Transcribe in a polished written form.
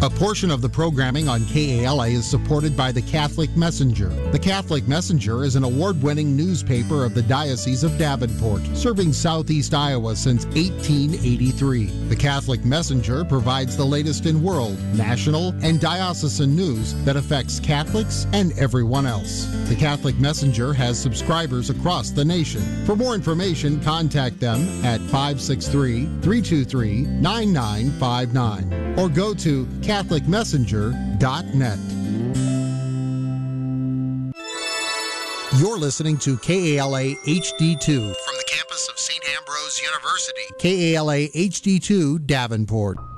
A portion of the programming on KALA is supported by the Catholic Messenger. The Catholic Messenger is an award-winning newspaper of the Diocese of Davenport, serving southeast Iowa since 1883. The Catholic Messenger provides the latest in world, national, and diocesan news that affects Catholics and everyone else. The Catholic Messenger has subscribers across the nation. For more information, contact them at 563-323-9959 or go to CatholicMessenger.net. You're listening to KALA HD2 from the campus of St. Ambrose University. KALA HD2 Davenport.